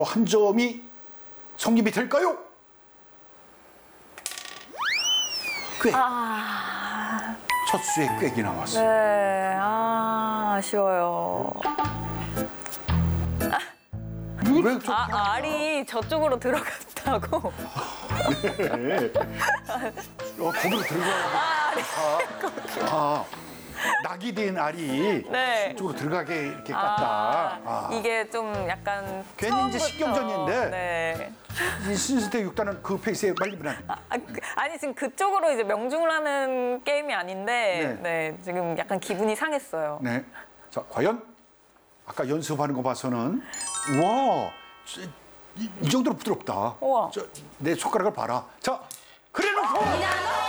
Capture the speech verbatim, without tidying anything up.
한 점이 성립이 될까요? 꽤. 아, 첫 수에 꾀이 나왔어요. 네, 아, 아쉬워요. 왜 저... 아, 알이 저쪽으로 들어갔다고? 네. 어, 거기로 들어가야 돼. 아, 아, 낙이 된 알이 네. 이쪽으로 들어가게 이렇게 아, 깠다. 아. 이게 좀 약간 괜히 이제 처음부터, 식경전인데. 네. 이 신스테 육단은 그 페이스에 말리면 안 돼. 아, 그- 아니 지금 그쪽으로 이제 명중을 하는 게임이 아닌데 네, 지금 약간 기분이 상했어요. 네. 자, 과연 아까 연습하는 거 봐서는 와, 이, 이 정도로 부드럽다. 우와. 저, 내 손가락을 봐라. 자, 그래 놓고